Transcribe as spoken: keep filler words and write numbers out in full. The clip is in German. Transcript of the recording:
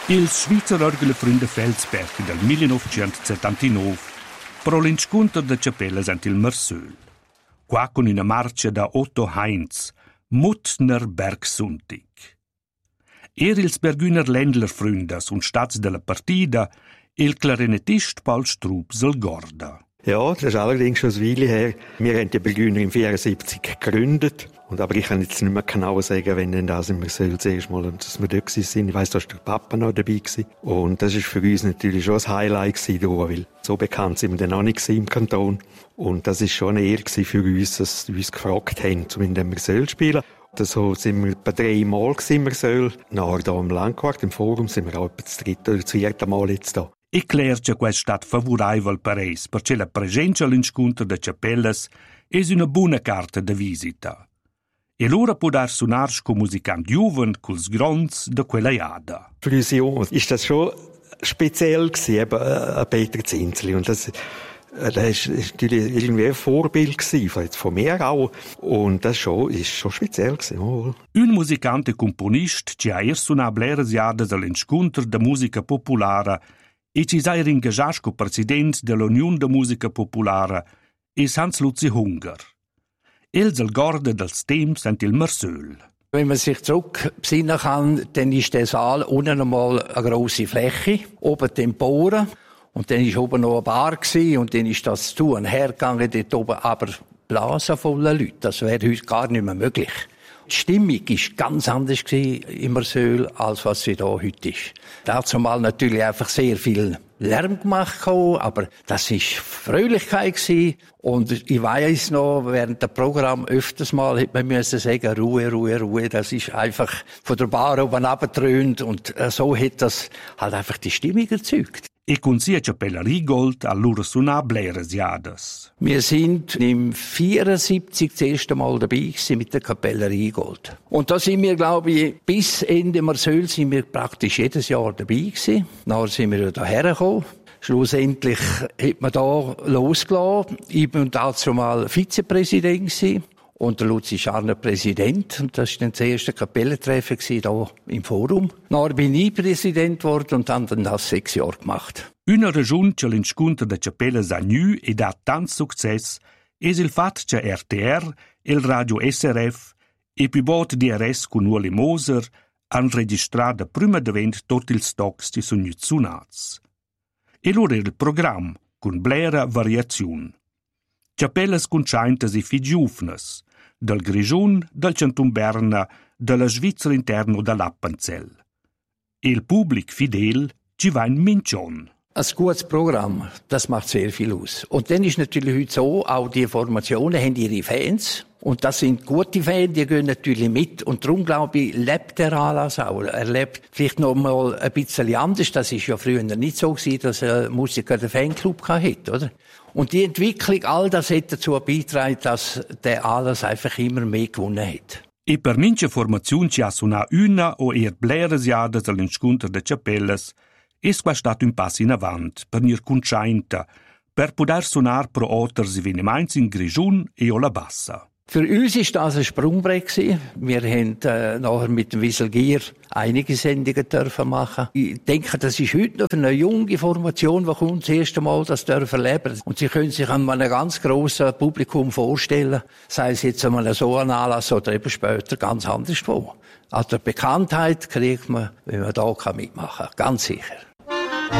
Ils Svizzer Orgel Fründe Felsberg del millenovecentosettantanove pro l'inscontro de Capelles ant il Marseul. Qua con una marcia da Otto Heinz, Muttner Bergsundig. Er ils Bergüner Ländler Fründes und Stats della Partida, il Klarinettist Paul Strubsel Gorda. Ja, das ist allerdings schon eine Weile her. Wir haben die Bergüner im vierundsiebzig gegründet. Und aber ich kann jetzt nicht mehr genau sagen, wenn denn das immer soll, zuerst mal, dass wir dort sind. Ich weiss, da war der Papa noch dabei gewesen. Und das war für uns natürlich schon ein Highlight gewesen, weil so bekannt sind wir dann auch nicht im Kanton. Und das war schon eine Ehre für uns, dass sie uns gefragt haben, zumindest wir sollen spielen. So sind wir bei drei Mal gewesen, wir sollen. Nachher hier im Landquart, im Forum, sind wir auch etwa das dritte oder das vierte Mal jetzt da. E cler che quel stat favorevole per eis, perché la presenza all'incontro de Capelles è una buona carta de visita. E l'ora può dar suonar con musicant juven culs grons de quella iada. Für uns Jungs ist das schon speziell gewesen, eben ein Peter Zinsli. Und das, das ist natürlich irgendwie ein Vorbild gewesen, von mir auch. Und das schon, ist schon speziell gewesen. Oh. Un musicante componist che ha er suonato bleres iades all'incontro de musica popolare e ci sei ringagiato come presidente dell'Unione de Musica Popolare e Hans Luzi Hunger. Els al Gorda dels Temps ant il Marseul. Wenn man sich zurück besinnen kann, dann ist der Saal unten einmal eine grosse Fläche, oben die Emporen und dann war oben noch eine Bar gewesen, und dann ist das zu und her gegangen, dort oben aber Blasen voller Leute. Das wäre heute gar nicht mehr möglich. Die Stimmung war ganz anders im Marseul, als was sie da heute ist. Dazu mal natürlich einfach sehr viel Lärm gemacht, aber das war Fröhlichkeit gewesen. Und ich weiss noch, während dem Programm öfters mal hätte man müssen sagen, Ruhe, Ruhe, Ruhe. Das ist einfach von der Bar oben runtergetrönt und so hat das halt einfach die Stimmung erzeugt. E con sia Capella Rigold allora suona bleres iades. Wir sind im vierundsiebzig das erste Mal dabei gewesen mit der Kapelle Rigold. Und da sind wir, glaube ich, bis Ende Marseul sind wir praktisch jedes Jahr dabei gewesen. Nachher sind wir hierher gekommen. Schlussendlich hat man da losgelassen. Ich bin dazu mal Vizepräsident gewesen. Und der Luzi Scharner Präsident. Und das war dann das erste Kapellentreffen hier im Forum. Dann bin ich Präsident geworden und dann das sechs Jahre gemacht. Una ragione che l'incontro de Capelles ha nu e dà tant success es il fat che R T R, il Radio S R F e più bot D R S con Ueli Moser han registrato prima d'event tot ils stocks che sono suonats. E loro il programma con blera variazione. Capelles conscientes e figiufnes, del Grigiun, del Canton Berna, della Svizzera interno dell'Appenzell. E il pubblic fidel ci va in Mincion. Ein gutes Programm, das macht sehr viel aus. Und dann ist natürlich heute so, auch die Formationen haben ihre Fans. Und das sind gute Fans, die gehen natürlich mit. Und darum, glaube ich, lebt der Anlass auch. Er lebt vielleicht noch mal ein bisschen anders. Das ist ja früher nicht so gewesen, dass ein Musiker einen Fanclub hatte, oder? Und die Entwicklung, all das hat dazu beigetragen, dass der Anlass einfach immer mehr gewonnen hat. E per mince formazione ci ha suonato una o er bleres iades all'incontro de Capelles, es qua stato un passo in avant per nir conscienta, per poter suonar pro oters evenements in Grigiun e o la Bassa. Für uns war das ein Sprungbrett. Wir haben äh, nachher mit dem Wieselgier einige Sendungen dürfen machen. Ich denke, das ist heute noch eine junge Formation, die kommt das erste Mal das dürfen leben. Und Sie können sich an einem ganz grossen Publikum vorstellen, sei es jetzt einmal so ein Anlass oder eben später ganz anders wo. Also Bekanntheit kriegt man, wenn man da mitmachen kann. Ganz sicher.